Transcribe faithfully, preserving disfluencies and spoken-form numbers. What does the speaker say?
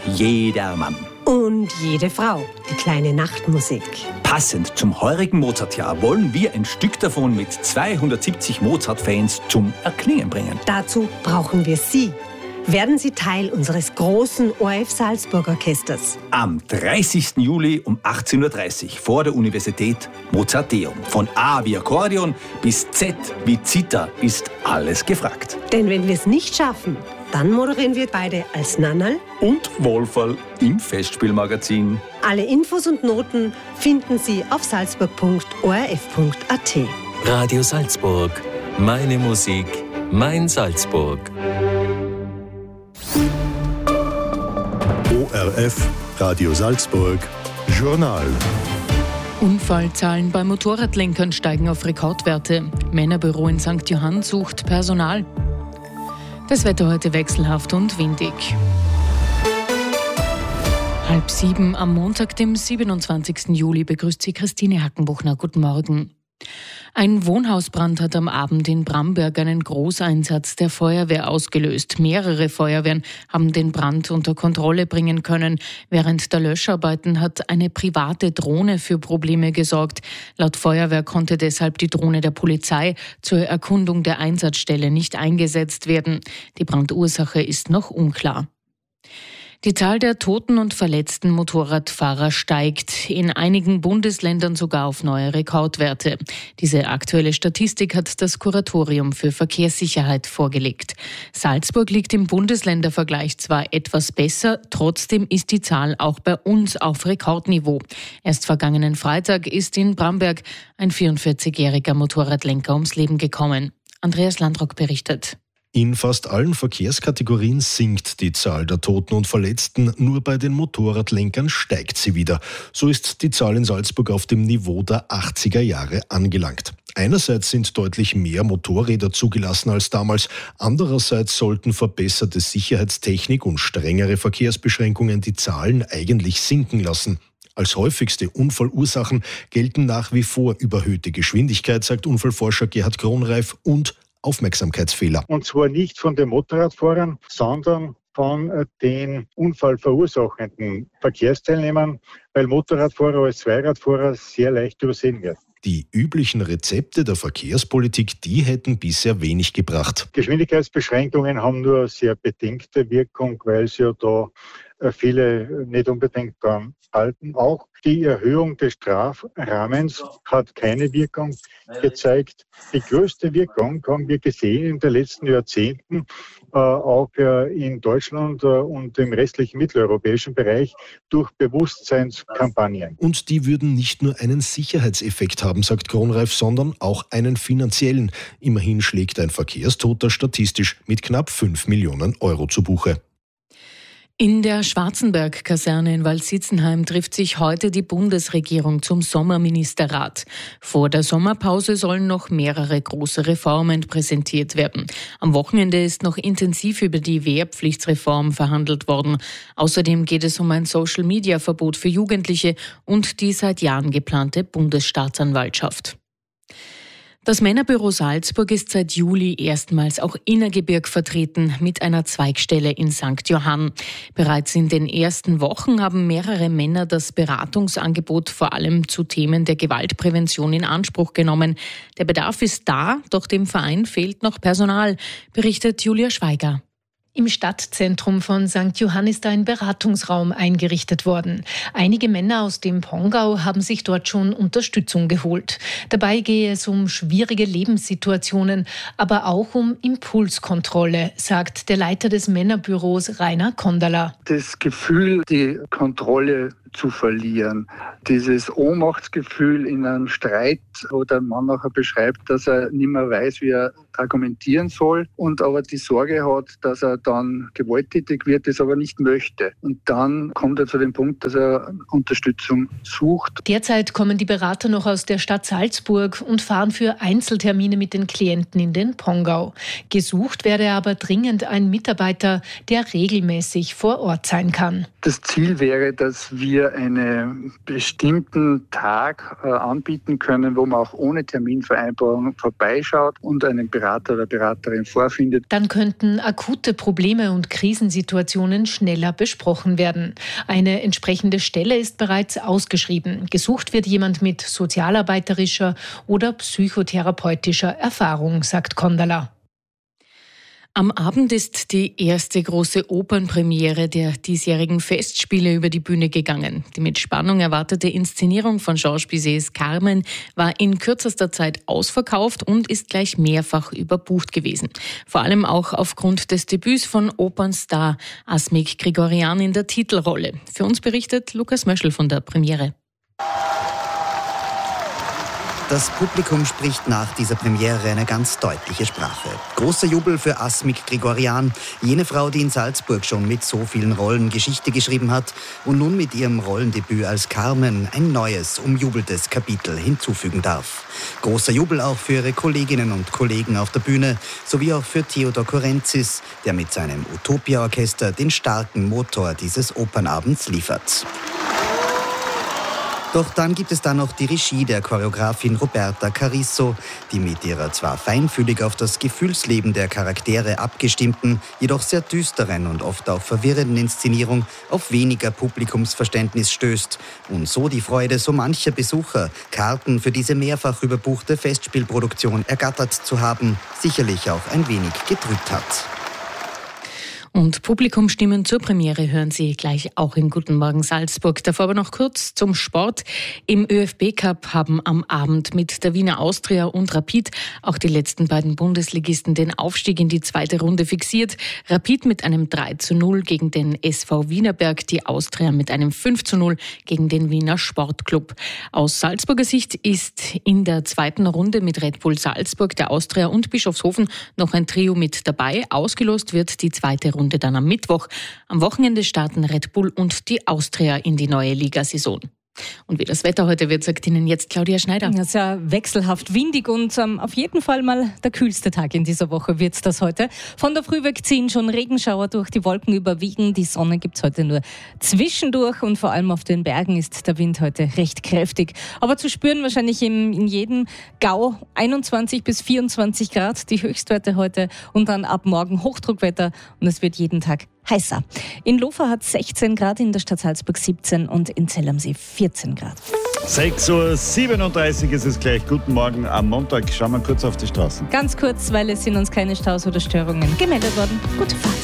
jeder Mann. Und jede Frau, die kleine Nachtmusik. Passend zum heurigen Mozartjahr wollen wir ein Stück davon mit zweihundertsiebzig Mozart-Fans zum Erklingen bringen. Dazu brauchen wir Sie. Werden Sie Teil unseres großen O R F Salzburg Orchesters. Am dreißigsten Juli um achtzehn Uhr dreißig vor der Universität Mozarteum. Von A wie Akkordeon bis Z wie Zither ist alles gefragt. Denn wenn wir es nicht schaffen, dann moderieren wir beide als Nannerl und Wolferl im Festspielmagazin. Alle Infos und Noten finden Sie auf salzburg punkt o r f punkt a t. Radio Salzburg. Meine Musik, mein Salzburg. O R F, Radio Salzburg, Journal. Unfallzahlen bei Motorradlenkern steigen auf Rekordwerte. Männerbüro in Sankt Johann sucht Personal. Das Wetter heute wechselhaft und windig. Halb sieben am Montag, dem siebenundzwanzigsten Juli, begrüßt Sie Christine Hackenbuchner. Guten Morgen. Ein Wohnhausbrand hat am Abend in Bramberg einen Großeinsatz der Feuerwehr ausgelöst. Mehrere Feuerwehren haben den Brand unter Kontrolle bringen können. Während der Löscharbeiten hat eine private Drohne für Probleme gesorgt. Laut Feuerwehr konnte deshalb die Drohne der Polizei zur Erkundung der Einsatzstelle nicht eingesetzt werden. Die Brandursache ist noch unklar. Die Zahl der toten und verletzten Motorradfahrer steigt, in einigen Bundesländern sogar auf neue Rekordwerte. Diese aktuelle Statistik hat das Kuratorium für Verkehrssicherheit vorgelegt. Salzburg liegt im Bundesländervergleich zwar etwas besser, trotzdem ist die Zahl auch bei uns auf Rekordniveau. Erst vergangenen Freitag ist in Bramberg ein vierundvierzigjähriger Motorradlenker ums Leben gekommen. Andreas Landrock berichtet. In fast allen Verkehrskategorien sinkt die Zahl der Toten und Verletzten, nur bei den Motorradlenkern steigt sie wieder. So ist die Zahl in Salzburg auf dem Niveau der achtziger Jahre angelangt. Einerseits sind deutlich mehr Motorräder zugelassen als damals, andererseits sollten verbesserte Sicherheitstechnik und strengere Verkehrsbeschränkungen die Zahlen eigentlich sinken lassen. Als häufigste Unfallursachen gelten nach wie vor überhöhte Geschwindigkeit, sagt Unfallforscher Gerhard Kronreif, und Aufmerksamkeitsfehler. Und zwar nicht von den Motorradfahrern, sondern von den unfallverursachenden Verkehrsteilnehmern, weil Motorradfahrer als Zweiradfahrer sehr leicht übersehen werden. Die üblichen Rezepte der Verkehrspolitik, die hätten bisher wenig gebracht. Geschwindigkeitsbeschränkungen haben nur sehr bedingte Wirkung, weil sie ja da viele nicht unbedingt dran halten. Auch die Erhöhung des Strafrahmens hat keine Wirkung gezeigt. Die größte Wirkung haben wir gesehen in den letzten Jahrzehnten, äh, auch äh, in Deutschland äh, und im restlichen mitteleuropäischen Bereich durch Bewusstseinskampagnen. Und die würden nicht nur einen Sicherheitseffekt haben, sagt Kronreif, sondern auch einen finanziellen. Immerhin schlägt ein Verkehrstoter statistisch mit knapp fünf Millionen Euro zu Buche. In der Schwarzenberg-Kaserne in Waldsitzenheim trifft sich heute die Bundesregierung zum Sommerministerrat. Vor der Sommerpause sollen noch mehrere große Reformen präsentiert werden. Am Wochenende ist noch intensiv über die Wehrpflichtsreform verhandelt worden. Außerdem geht es um ein Social-Media-Verbot für Jugendliche und die seit Jahren geplante Bundesstaatsanwaltschaft. Das Männerbüro Salzburg ist seit Juli erstmals auch innergebirg vertreten mit einer Zweigstelle in Sankt Johann. Bereits in den ersten Wochen haben mehrere Männer das Beratungsangebot vor allem zu Themen der Gewaltprävention in Anspruch genommen. Der Bedarf ist da, doch dem Verein fehlt noch Personal, berichtet Julia Schweiger. Im Stadtzentrum von Sankt Johann ist ein Beratungsraum eingerichtet worden. Einige Männer aus dem Pongau haben sich dort schon Unterstützung geholt. Dabei gehe es um schwierige Lebenssituationen, aber auch um Impulskontrolle, sagt der Leiter des Männerbüros Rainer Konderler. Das Gefühl, die Kontrolle zu verlieren. Dieses Ohnmachtsgefühl in einem Streit, wo der Mann nachher beschreibt, dass er nicht mehr weiß, wie er argumentieren soll und aber die Sorge hat, dass er dann gewalttätig wird, das aber nicht möchte. Und dann kommt er zu dem Punkt, dass er Unterstützung sucht. Derzeit kommen die Berater noch aus der Stadt Salzburg und fahren für Einzeltermine mit den Klienten in den Pongau. Gesucht werde aber dringend ein Mitarbeiter, der regelmäßig vor Ort sein kann. Das Ziel wäre, dass wir wir einen bestimmten Tag äh, anbieten können, wo man auch ohne Terminvereinbarung vorbeischaut und einen Berater oder Beraterin vorfindet. Dann könnten akute Probleme und Krisensituationen schneller besprochen werden. Eine entsprechende Stelle ist bereits ausgeschrieben. Gesucht wird jemand mit sozialarbeiterischer oder psychotherapeutischer Erfahrung, sagt Kondala. Am Abend ist die erste große Opernpremiere der diesjährigen Festspiele über die Bühne gegangen. Die mit Spannung erwartete Inszenierung von Georges Bizets Carmen war in kürzester Zeit ausverkauft und ist gleich mehrfach überbucht gewesen. Vor allem auch aufgrund des Debüts von Opernstar Asmik Grigorian in der Titelrolle. Für uns berichtet Lukas Möschel von der Premiere. Das Publikum spricht nach dieser Premiere eine ganz deutliche Sprache. Großer Jubel für Asmik Grigorian, jene Frau, die in Salzburg schon mit so vielen Rollen Geschichte geschrieben hat und nun mit ihrem Rollendebüt als Carmen ein neues, umjubeltes Kapitel hinzufügen darf. Großer Jubel auch für ihre Kolleginnen und Kollegen auf der Bühne, sowie auch für Theodor Korenzis, der mit seinem Utopia-Orchester den starken Motor dieses Opernabends liefert. Doch dann gibt es da noch die Regie der Choreografin Roberta Carisso, die mit ihrer zwar feinfühlig auf das Gefühlsleben der Charaktere abgestimmten, jedoch sehr düsteren und oft auch verwirrenden Inszenierung auf weniger Publikumsverständnis stößt und so die Freude so mancher Besucher, Karten für diese mehrfach überbuchte Festspielproduktion ergattert zu haben, sicherlich auch ein wenig getrübt hat. Und Publikumsstimmen zur Premiere hören Sie gleich auch in Guten Morgen Salzburg. Davor aber noch kurz zum Sport. Im ÖFB-Cup haben am Abend mit der Wiener Austria und Rapid auch die letzten beiden Bundesligisten den Aufstieg in die zweite Runde fixiert. Rapid mit einem drei zu null gegen den S V Wienerberg, die Austria mit einem fünf zu null gegen den Wiener Sportclub. Aus Salzburger Sicht ist in der zweiten Runde mit Red Bull Salzburg, der Austria und Bischofshofen noch ein Trio mit dabei. Ausgelost wird die zweite Runde dann am Mittwoch. Am Wochenende starten Red Bull und die Austria in die neue Ligasaison. Und wie das Wetter heute wird, sagt Ihnen jetzt Claudia Schneider. Ja, sehr wechselhaft windig und ähm, auf jeden Fall mal der kühlste Tag in dieser Woche wird das heute. Von der Früh weg ziehen schon Regenschauer durch, die Wolken überwiegen. Die Sonne gibt's heute nur zwischendurch und vor allem auf den Bergen ist der Wind heute recht kräftig. Aber zu spüren wahrscheinlich in, in jedem Gau einundzwanzig bis vierundzwanzig Grad, die Höchstwerte heute und dann ab morgen Hochdruckwetter und es wird jeden Tag heißer. In Lofa hat sechzehn Grad, in der Stadt Salzburg siebzehn und in Zell am See vierzehn Grad. sechs Uhr siebenunddreißig ist es gleich. Guten Morgen am Montag. Schauen wir kurz auf die Straßen. Ganz kurz, weil es sind uns keine Staus oder Störungen gemeldet worden. Gute Fahrt.